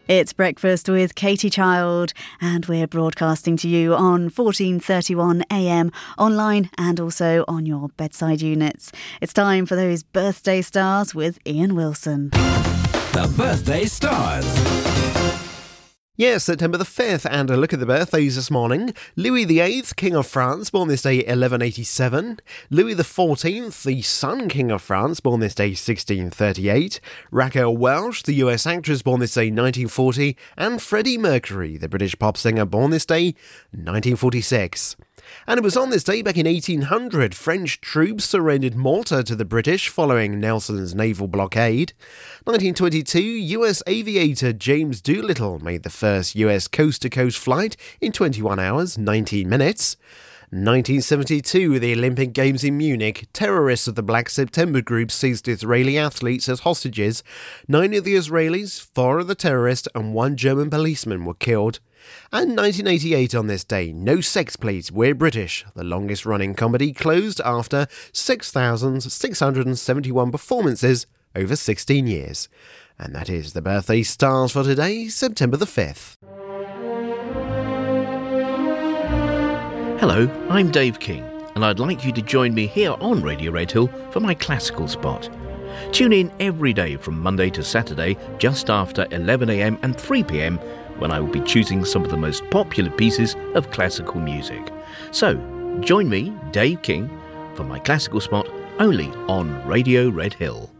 It's Breakfast with Katie Child, and we're broadcasting to you on 1431 AM, online and also on your bedside units. It's time for those birthday stars with Ian Wilson. The Birthday Stars. Yes, September the 5th, and a look at the birthdays this morning. Louis VIII, King of France, born this day 1187. Louis XIV, the Sun King of France, born this day 1638. Raquel Welch, the US actress, born this day 1940. And Freddie Mercury, the British pop singer, born this day 1946. And it was on this day back in 1800, French troops surrendered Malta to the British following Nelson's naval blockade. 1922, US aviator James Doolittle made the first US coast-to-coast flight in 21 hours, 19 minutes. 1972, the Olympic Games in Munich, terrorists of the Black September group seized Israeli athletes as hostages. 9 of the Israelis, 4 of the terrorists, and 1 German policeman were killed. And 1988 on this day, No Sex Please, We're British. The longest running comedy closed after 6,671 performances over 16 years. And that is the birthday stars for today, September the 5th. Hello, I'm Dave King, and I'd like you to join me here on Radio Redhill for my classical spot. Tune in every day from Monday to Saturday, just after 11 AM and 3 PM, when I will be choosing some of the most popular pieces of classical music. So, join me, Dave King, for my classical spot only on Radio Redhill.